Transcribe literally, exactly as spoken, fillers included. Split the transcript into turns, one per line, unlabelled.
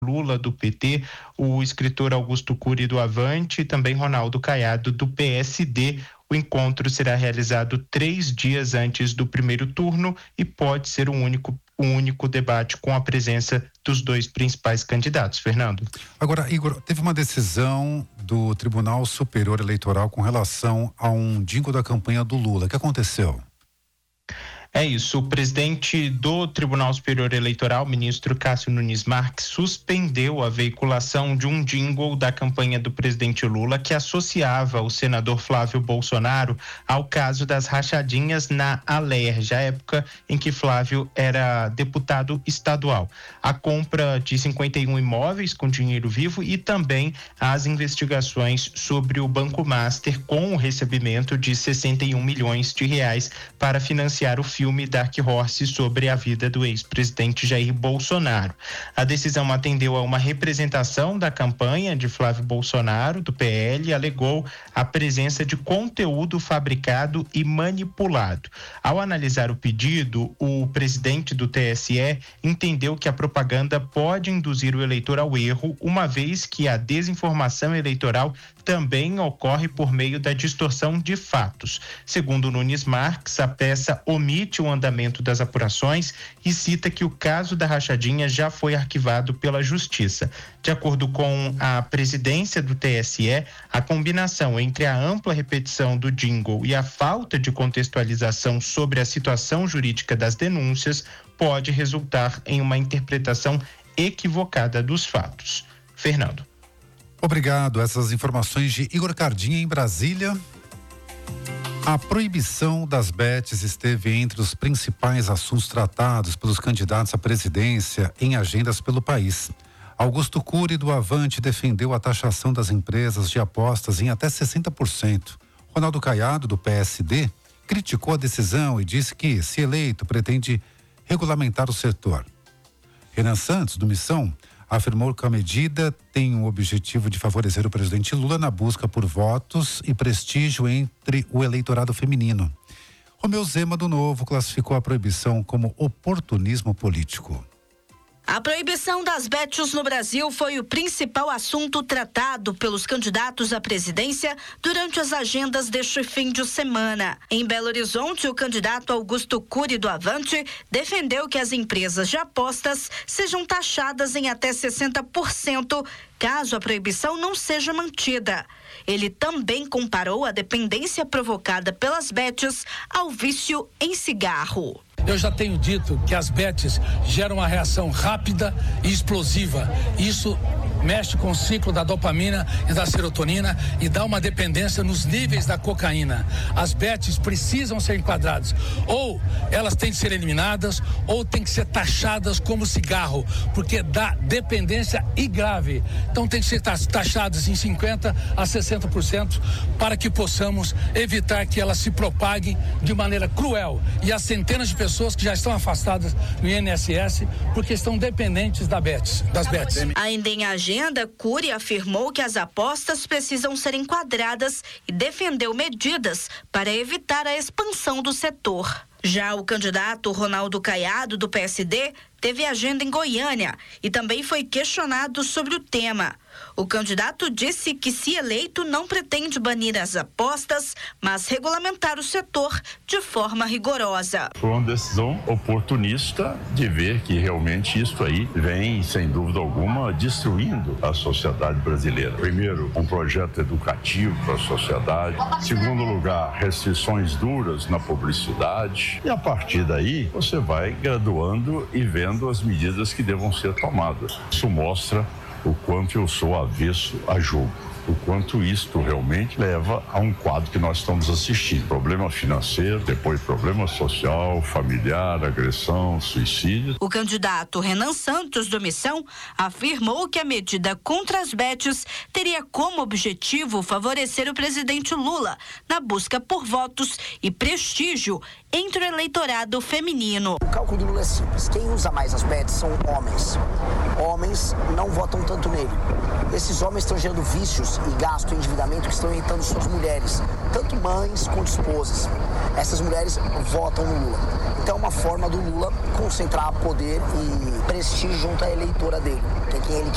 Lula, do P T, o escritor Augusto Cury, do Avante, e também Ronaldo Caiado, do P S D. O encontro será realizado três dias antes do primeiro turno e pode ser um único, um único debate com a presença dos dois principais candidatos. Fernando.
Agora, Igor, teve uma decisão do Tribunal Superior Eleitoral com relação a um jingle da campanha do Lula. O que aconteceu?
É isso, o presidente do Tribunal Superior Eleitoral, ministro Cássio Nunes Marques, suspendeu a veiculação de um jingle da campanha do presidente Lula que associava o senador Flávio Bolsonaro ao caso das rachadinhas na Alerj, a época em que Flávio era deputado estadual. A compra de cinquenta e um imóveis com dinheiro vivo e também as investigações sobre o Banco Master com o recebimento de sessenta e um milhões de reais para financiar o filme filme Dark Horse sobre a vida do ex-presidente Jair Bolsonaro. A decisão atendeu a uma representação da campanha de Flávio Bolsonaro, do P L, e alegou a presença de conteúdo fabricado e manipulado. Ao analisar o pedido, o presidente do T S E entendeu que a propaganda pode induzir o eleitor ao erro, uma vez que a desinformação eleitoral também ocorre por meio da distorção de fatos. Segundo Nunes Marques, a peça omite o andamento das apurações e cita que o caso da rachadinha já foi arquivado pela Justiça. De acordo com a presidência do T S E, a combinação entre a ampla repetição do jingle e a falta de contextualização sobre a situação jurídica das denúncias pode resultar em uma interpretação equivocada dos fatos. Fernando.
Obrigado. Essas informações de Igor Cardinha em Brasília. A proibição das bets esteve entre os principais assuntos tratados pelos candidatos à presidência em agendas pelo país. Augusto Cury, do Avante, defendeu a taxação das empresas de apostas em até sessenta por cento. Ronaldo Caiado, do P S D, criticou a decisão e disse que, se eleito, pretende regulamentar o setor. Renan Santos, do Missão, afirmou que a medida tem o objetivo de favorecer o presidente Lula na busca por votos e prestígio entre o eleitorado feminino. Romeu Zema, do Novo, classificou a proibição como oportunismo político.
A proibição das bets no Brasil foi o principal assunto tratado pelos candidatos à presidência durante as agendas deste fim de semana. Em Belo Horizonte, o candidato Augusto Cury, do Avante, defendeu que as empresas de apostas sejam taxadas em até sessenta por cento, caso a proibição não seja mantida. Ele também comparou a dependência provocada pelas bets ao vício em cigarro.
Eu já tenho dito que as bets geram uma reação rápida e explosiva. Isso mexe com o ciclo da dopamina e da serotonina e dá uma dependência nos níveis da cocaína. As bets precisam ser enquadradas. Ou elas têm que ser eliminadas ou têm que ser taxadas como cigarro, porque dá dependência e grave. Então tem que ser taxadas em cinquenta a sessenta por cento para que possamos evitar que elas se propaguem de maneira cruel. E as centenas de pessoas pessoas que já estão afastadas do I N S S porque estão dependentes da bets, das bets.
Ainda em agenda, Cury afirmou que as apostas precisam ser enquadradas e defendeu medidas para evitar a expansão do setor. Já o candidato Ronaldo Caiado, do P S D, teve agenda em Goiânia e também foi questionado sobre o tema. O candidato disse que, se eleito, não pretende banir as apostas, mas regulamentar o setor de forma rigorosa.
Foi uma decisão oportunista de ver que realmente isso aí vem, sem dúvida alguma, destruindo a sociedade brasileira. Primeiro, um projeto educativo para a sociedade. Segundo lugar, restrições duras na publicidade. E a partir daí, você vai graduando e vendo as medidas que devam ser tomadas. Isso mostra o quanto eu sou avesso a jogo, o quanto isto realmente leva a um quadro que nós estamos assistindo. Problema financeiro, depois problema social, familiar, agressão, suicídio.
O candidato Renan Santos, do Missão, afirmou que a medida contra as bets teria como objetivo favorecer o presidente Lula na busca por votos e prestígio entre o eleitorado feminino.
O cálculo do Lula é simples. Quem usa mais as bets são homens. Homens não votam tanto nele. Esses homens estão gerando vícios e gasto e endividamento que estão irritando suas mulheres, tanto mães quanto esposas. Essas mulheres votam no Lula. Então é uma forma do Lula concentrar poder e prestígio junto à eleitora dele, que é quem ele